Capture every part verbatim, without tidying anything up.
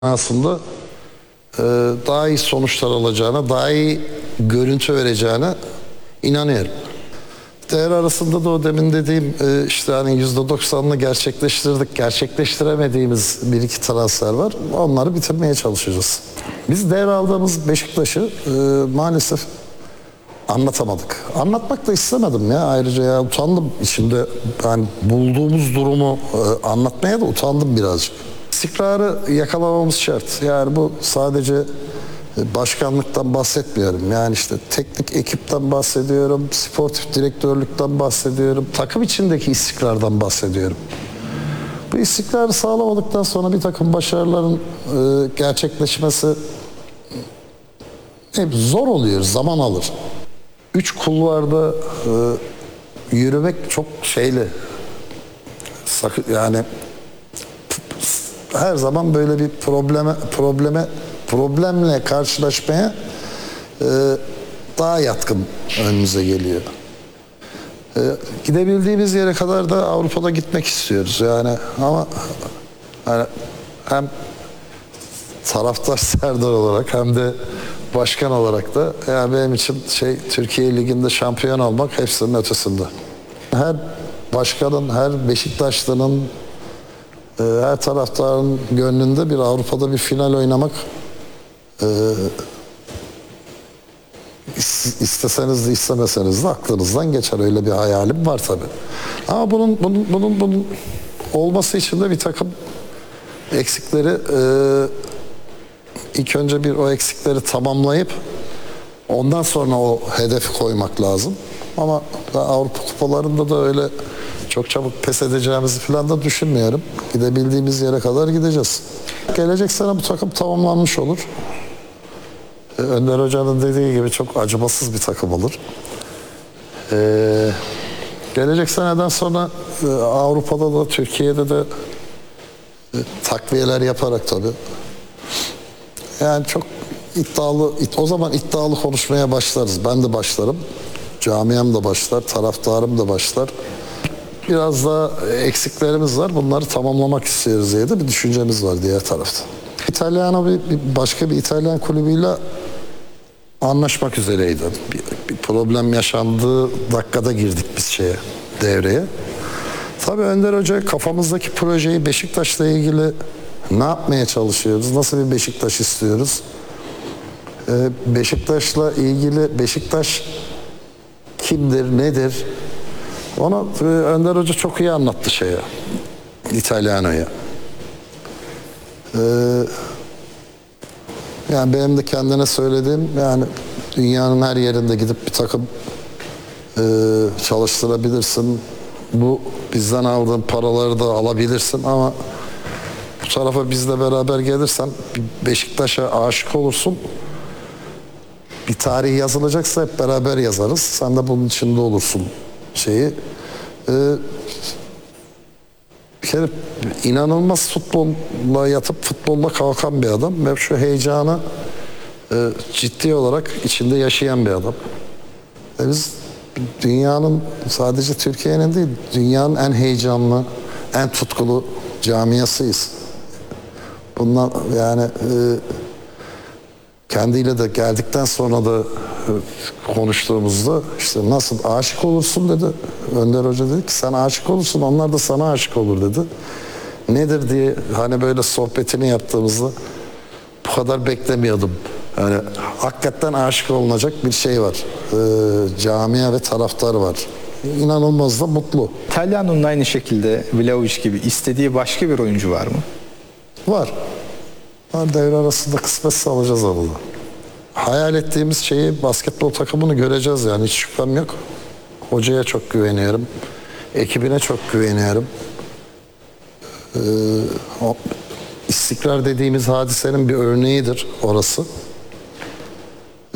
aslında e, daha iyi sonuçlar alacağına, daha iyi görüntü vereceğine inanıyorum. Değer arasında da o demin dediğim e, işte hani yüzde doksanını gerçekleştirdik, gerçekleştiremediğimiz bir iki transfer var. Onları bitirmeye çalışacağız. Biz değer aldığımız Beşiktaş'ı e, maalesef anlatamadık. Anlatmak da istemedim ya, ayrıca ya utandım içimde, yani bulduğumuz durumu e, anlatmaya da utandım birazcık. İstikrarı yakalamamız şart. Yani bu sadece başkanlıktan bahsetmiyorum. Yani işte teknik ekipten bahsediyorum, sportif direktörlükten bahsediyorum, takım içindeki istikrardan bahsediyorum. Bu istikrarı sağlamadıktan sonra bir takım başarıların e, gerçekleşmesi hep zor oluyor, zaman alır. Üç kulvarda e, yürümek çok şeyli. Sakın, yani her zaman böyle bir probleme probleme problemle karşılaşmaya e, daha yatkın önümüze geliyor. E, gidebildiğimiz yere kadar da Avrupa'da gitmek istiyoruz yani, ama yani hem taraftar Serdar olarak hem de başkan olarak da yani benim için şey, Türkiye Ligi'nde şampiyon olmak hepsinin ötesinde. Her başkanın, her Beşiktaşlı'nın, her taraftarın gönlünde bir Avrupa'da bir final oynamak, e, isteseniz de istemeseniz de aklınızdan geçer. Öyle bir hayalim var tabii. Ama bunun bunun bunun, bunun olması için de bir takım eksikleri, e, ilk önce bir o eksikleri tamamlayıp ondan sonra o hedefi koymak lazım. Ama Avrupa kupalarında da öyle çok çabuk pes edeceğimizi falan da düşünmüyorum. Gidebildiğimiz yere kadar gideceğiz. Gelecek sene bu takım tamamlanmış olur. Önder Hoca'nın dediği gibi çok acımasız bir takım olur. Ee, gelecek seneden sonra e, Avrupa'da da Türkiye'de de e, takviyeler yaparak tabii. Yani çok iddialı, o zaman iddialı konuşmaya başlarız. Ben de başlarım. Camiam da başlar, taraftarım da başlar. Biraz daha eksiklerimiz var. Bunları tamamlamak istiyoruz diye de bir düşüncemiz var diğer tarafta. İtalyan'a bir, bir başka bir İtalyan kulübüyle anlaşmak üzereydi. Bir, bir problem yaşandığı dakikada girdik biz şeye, devreye. Tabii Önder Hoca kafamızdaki projeyi Beşiktaş'la ilgili ne yapmaya çalışıyoruz? Nasıl bir Beşiktaş istiyoruz? Ee, Beşiktaş'la ilgili Beşiktaş kimdir, nedir? Onu Önder Hoca çok iyi anlattı şeye, İtalyano'ya. Ee, yani benim de kendine söylediğim, yani dünyanın her yerinde gidip bir takım e, çalıştırabilirsin. Bu bizden aldığın paraları da alabilirsin, ama bu tarafa bizle beraber gelirsen Beşiktaş'a aşık olursun. Bir tarih yazılacaksa hep beraber yazarız. Sen de bunun içinde olursun şeyi. Ee, bir kere inanılmaz futbolla yatıp futbolla kalkan bir adam ve şu heyecanı e, ciddi olarak içinde yaşayan bir adam. E biz dünyanın, sadece Türkiye'nin değil, dünyanın en heyecanlı, en tutkulu camiasıyız. Bundan yani e, kendiyle de geldikten sonra da konuştuğumuzda işte nasıl aşık olursun dedi. Önder Hoca dedi ki sen aşık olursun, onlar da sana aşık olur dedi. Nedir diye hani böyle sohbetini yaptığımızda bu kadar beklemiyordum. Yani hakikaten aşık olunacak bir şey var. Ee, camia ve taraftar var. İnanılmaz da mutlu. İtalyano'nun aynı şekilde Vlahovic gibi istediği başka bir oyuncu var mı? Var. Var, devre arasında kısmetse alacağız onu da. Hayal ettiğimiz şeyi, basketbol takımını göreceğiz yani, hiç şüphem yok. Hocaya çok güveniyorum. Ekibine çok güveniyorum. Ee, o istikrar dediğimiz hadisenin bir örneğidir orası. Ee,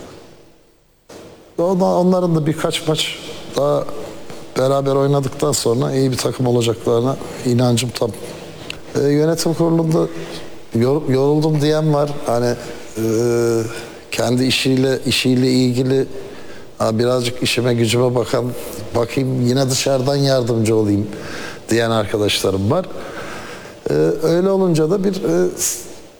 onların da birkaç maç daha beraber oynadıktan sonra iyi bir takım olacaklarına inancım tam. Ee, yönetim kurulunda yor, yoruldum diyen var. Hani e, kendi işiyle işiyle ilgili birazcık işime gücüme bakan, bakayım yine dışarıdan yardımcı olayım diyen arkadaşlarım var. Ee, öyle olunca da bir e,